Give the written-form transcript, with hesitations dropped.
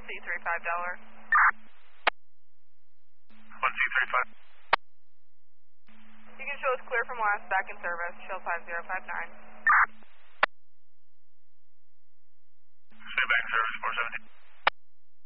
$1C35. 1C35. You can show us clear from last, back in service, Shell 5059.